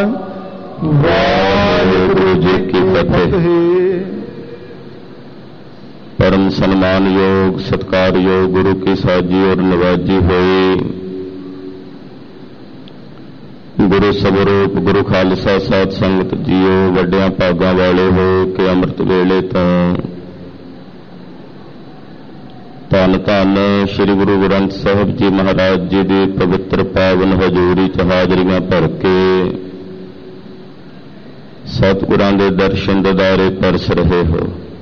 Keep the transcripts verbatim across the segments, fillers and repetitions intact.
ਵਾਹਿਗੁਰੂ जी की फतेह। परम सन्मान योग सत्कार योग गुरु की साजी और नवाजी हुई गुरु स्वरूप गुरु खालसा साध संगत जीओ वड्डियां भागां वाले हो के अमृत वेले तो धन धन श्री गुरु ग्रंथ साहिब जी महाराज जी की पवित्र पावन हजूरी च हाजरियां भर के सतगुरां दे दर्शन दीदारे परस रहे हो।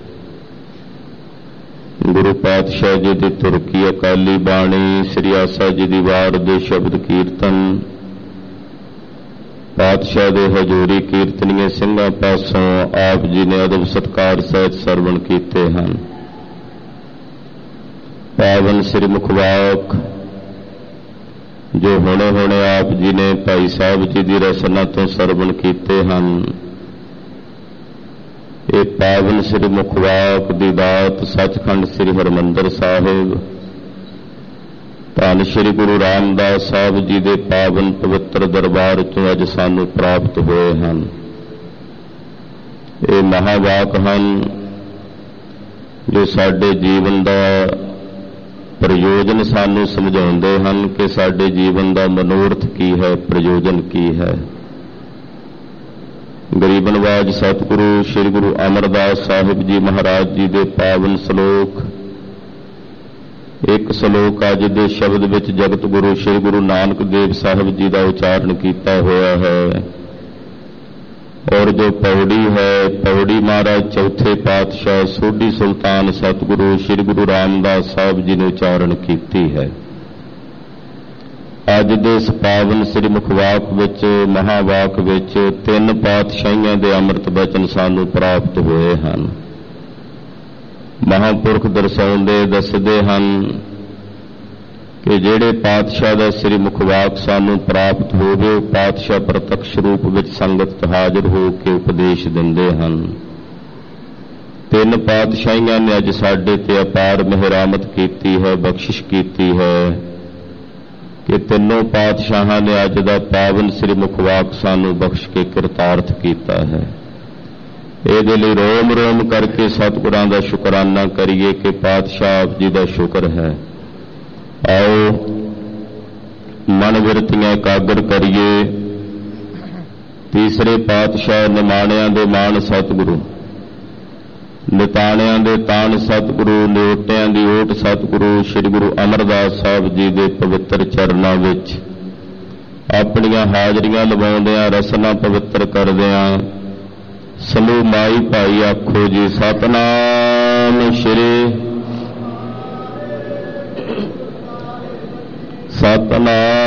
गुरु पातशाह जी की तुरकी अकाली बाणी श्री आसा जी की वार दे शब्द कीर्तन पातशाह दे हजूरी कीर्तनीय सिंघां पासों आप जी ने अदब सत्कार सहित सरवण कीते हैं। पावन श्री मुखवाक जो हुणे हुणे आप जी ने भाई साहब जी की रसना तो सरवण कीते हैं। ये पावन श्री मुखवाक दी दात सचखंड श्री हरमंदर साहिब धन श्री गुरु रामदास साहब जी के पावन पवित्र दरबार चों अज सानू प्राप्त हुए हैं। ये महावाक हैं जो साडे जीवन का प्रयोजन सानू समझाउंदे हैं कि साडे जीवन का मनोरथ की है, प्रयोजन की है। गरीब नवाज सतगुरु श्री गुरु अमरदास साहिब जी महाराज जी के पावन श्लोक एक श्लोक अज दे शब्द विच जगत गुरु श्री गुरु नानक देव साहिब जी का उचारण किया हुआ है और जो पौड़ी है पौड़ी महाराज चौथे पातशाह सोढी सुल्तान सतगुरु श्री गुरु रामदास साहिब जी ने उचारण की है। अज दे इस पावन श्री मुखवाक विच महावाक विच तीन पातशाहियां दे अमृत बचन सानू प्राप्त हुए हैं। महापुरख दर्शाउंदे दसदे हैं कि जेड़े पातशाह दा श्री मुखवाक सानू प्राप्त होवे पातशाह प्रत्यक्ष रूप विच संगत हाजिर हो के उपदेश दिंदे हैं। तीन पातशाहियां ने अज साडे ते अपार मेहरामत कीती है, बख्शिश कीती है कि तीनों पातशाहां ने अज दा पावन श्री मुखवाक सानू बख्श के कृतार्थ कीता है। इहदे लई रोम रोम करके सतगुरां दा शुकराना करिए कि पातशाह आप जी दा शुक्र है। आओ मन विरतियां एकागर करिए। तीसरे पातशाह निमाणियां दे मान सतगुरु निताणियां दे ताण सतगुरु निओटियां दी ओट सतगुरु श्री गुरु अमरदास साहब जी दे पवित्र चरनां विच अपनियां हाजरियां लवाउंदियां रसना पवित्र करदियां समूह माई भाई आखो जी सतनाम श्री सतनाम।